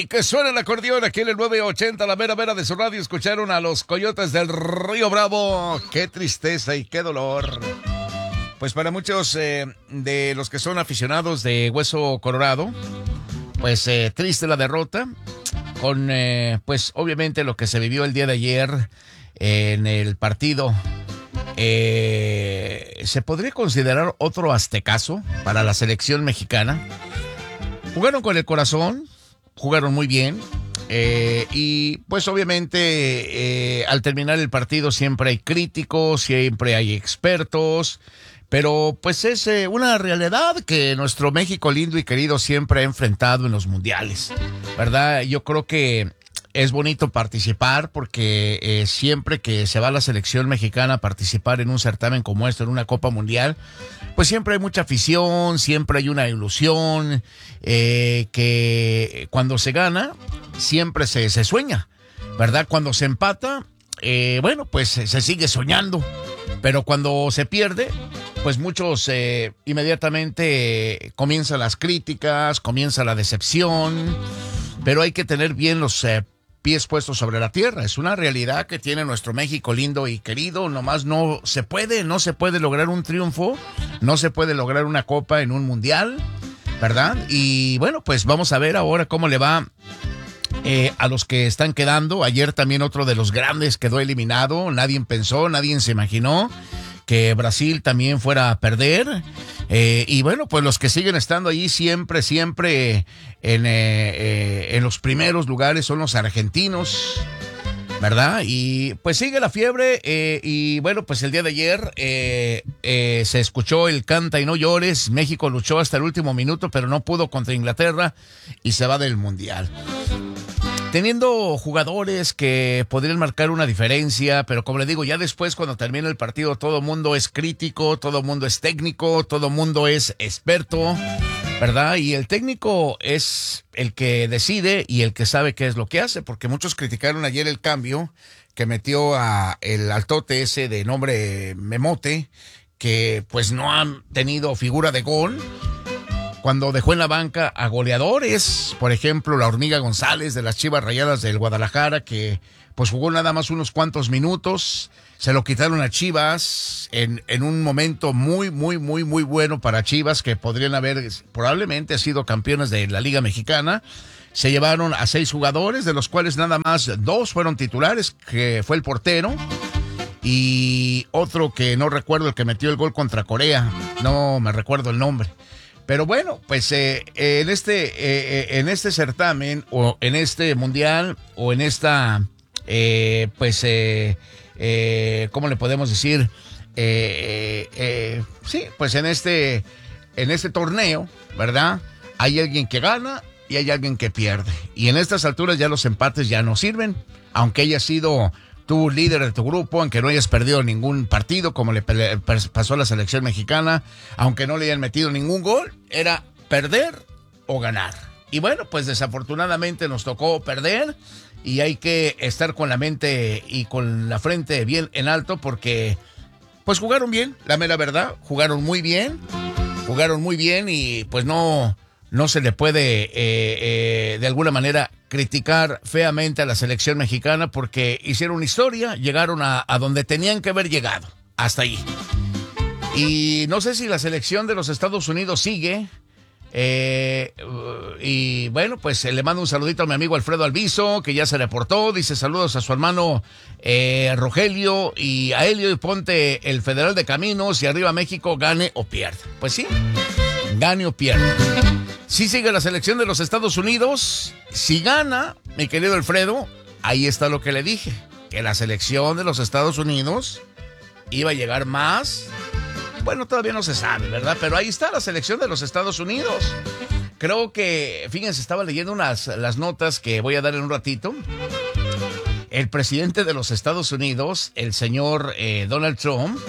Y que suena el acordeón aquí en el 980, la mera mera de su radio. Escucharon a los Coyotes del Río Bravo. Qué tristeza y qué dolor. Pues para muchos de los que son aficionados de Hueso Colorado, pues triste la derrota. Con, pues obviamente lo que se vivió el día de ayer en el partido. Se podría considerar otro aztecazo para la selección mexicana. Jugaron con el corazón, jugaron muy bien. Y pues obviamente al terminar el partido siempre hay críticos, siempre hay expertos. Pero pues es una realidad que nuestro México lindo y querido siempre ha enfrentado en los mundiales, ¿verdad? Yo creo que es bonito participar porque siempre que se va la selección mexicana a participar en un certamen como esto, en una Copa Mundial, pues siempre hay mucha afición, siempre hay una ilusión, que cuando se gana siempre se sueña, ¿verdad? Cuando se empata, bueno, pues se sigue soñando, pero cuando se pierde, pues muchos inmediatamente comienzan las críticas, comienza la decepción, pero hay que tener bien los pies puestos sobre la tierra. Es una realidad que tiene nuestro México lindo y querido. Nomás no se puede lograr un triunfo, no se puede lograr una copa en un mundial, ¿verdad? Y bueno, pues vamos a ver ahora cómo le va a los que están quedando. Ayer también otro de los grandes quedó eliminado. Nadie pensó, nadie se imaginó que Brasil también fuera a perder. Y bueno, pues los que siguen estando allí siempre en los primeros lugares son los argentinos, ¿verdad? Y pues sigue la fiebre. Y bueno, pues el día de ayer se escuchó el canta y no llores. México luchó hasta el último minuto, pero no pudo contra Inglaterra y se va del mundial. Teniendo jugadores que podrían marcar una diferencia, pero como le digo, ya después cuando termina el partido todo mundo es crítico, todo mundo es técnico, todo mundo es experto, ¿verdad? Y el técnico es el que decide y el que sabe qué es lo que hace, porque muchos criticaron ayer el cambio que metió a el altote ese de nombre Memote, que pues no han tenido figura de gol. Cuando dejó en la banca a goleadores, por ejemplo, la Hormiga González de las Chivas Rayadas del Guadalajara, que pues jugó nada más unos cuantos minutos, se lo quitaron a Chivas en un momento muy bueno para Chivas, que podrían haber probablemente sido campeones de la Liga Mexicana. Se llevaron a 6 jugadores, de los cuales nada más 2 fueron titulares, que fue el portero, y otro que no recuerdo, el que metió el gol contra Corea, no me recuerdo el nombre. Pero bueno, pues en este certamen o en este mundial o en esta, ¿cómo le podemos decir? Sí, pues en este torneo, ¿verdad? Hay alguien que gana y hay alguien que pierde. Y en estas alturas ya los empates ya no sirven, aunque haya sido tú líder de tu grupo, aunque no hayas perdido ningún partido, como le pasó a la selección mexicana, aunque no le hayan metido ningún gol, era perder o ganar. Y bueno, pues desafortunadamente nos tocó perder y hay que estar con la mente y con la frente bien en alto porque pues jugaron bien, la mera verdad, jugaron muy bien y pues no se le puede de alguna manera criticar feamente a la selección mexicana porque hicieron historia, llegaron a donde tenían que haber llegado, hasta ahí. Y no sé si la selección de los Estados Unidos sigue, y bueno, pues le mando un saludito a mi amigo Alfredo Alviso, que ya se reportó, dice saludos a su hermano Rogelio y a Helio, y ponte el Federal de Caminos y arriba México, gane o pierda. Pues sí, gane o pierda. Si sigue la selección de los Estados Unidos, si gana, mi querido Alfredo, ahí está lo que le dije, que la selección de los Estados Unidos iba a llegar más. Bueno, todavía no se sabe, ¿verdad? Pero ahí está la selección de los Estados Unidos. Creo que, fíjense, estaba leyendo las notas que voy a dar en un ratito. El presidente de los Estados Unidos, el señor Donald Trump,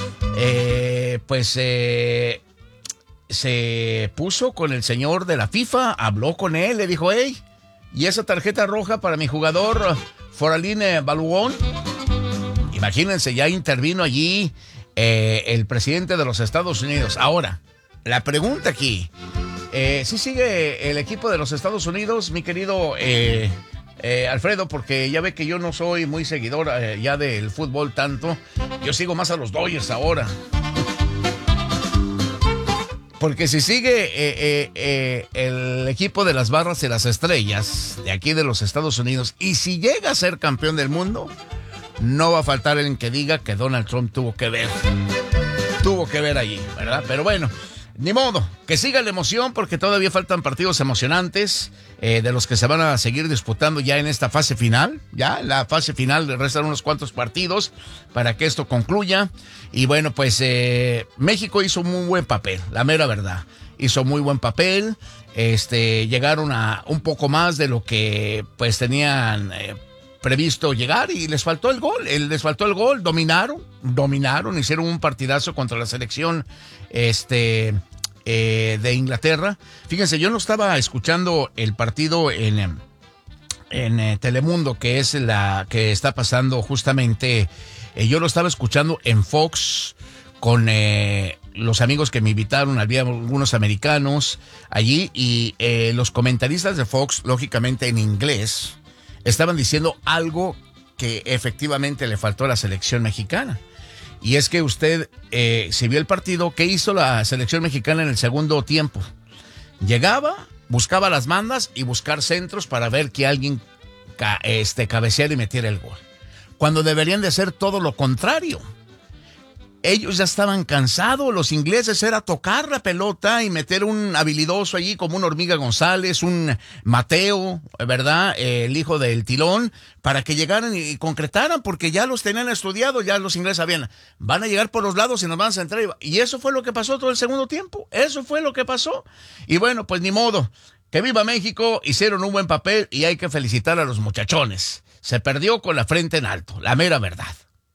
se puso con el señor de la FIFA, habló con él, le dijo, hey, ¿y esa tarjeta roja para mi jugador Foraline Balbuón? Imagínense, ya intervino allí el presidente de los Estados Unidos. Ahora, la pregunta aquí, Sí sigue el equipo de los Estados Unidos, mi querido Alfredo, porque ya ve que yo no soy muy seguidor ya del fútbol tanto. Yo sigo más a los Dodgers ahora. Porque si sigue el equipo de las Barras y las Estrellas de aquí de los Estados Unidos, y si llega a ser campeón del mundo, no va a faltar el que diga que Donald Trump tuvo que ver allí, ¿verdad? Pero bueno, ni modo, que siga la emoción porque todavía faltan partidos emocionantes de los que se van a seguir disputando ya en esta fase final. Ya en la fase final le restan unos cuantos partidos para que esto concluya. Y bueno, pues México hizo un muy buen papel, la mera verdad. Hizo muy buen papel, llegaron a un poco más de lo que pues tenían previsto llegar y les faltó el gol, dominaron, hicieron un partidazo contra la selección de Inglaterra. Fíjense, yo no estaba escuchando el partido en Telemundo, que es la que está pasando justamente, yo lo estaba escuchando en Fox con los amigos que me invitaron, había algunos americanos allí y los comentaristas de Fox, lógicamente en inglés, estaban diciendo algo que efectivamente le faltó a la selección mexicana. Y es que usted, si vio el partido, ¿qué hizo la selección mexicana en el segundo tiempo? Llegaba, buscaba las bandas y buscar centros para ver que alguien cabeceara y metiera el gol. Cuando deberían de hacer todo lo contrario. Ellos ya estaban cansados, los ingleses era tocar la pelota y meter un habilidoso allí como un Hormiga González, un Mateo, ¿verdad? El hijo del Tilón, para que llegaran y concretaran, porque ya los tenían estudiados, ya los ingleses sabían, van a llegar por los lados y nos van a centrar. Y eso fue lo que pasó todo el segundo tiempo, eso fue lo que pasó. Y bueno, pues ni modo, que viva México, hicieron un buen papel y hay que felicitar a los muchachones. Se perdió con la frente en alto, la mera verdad.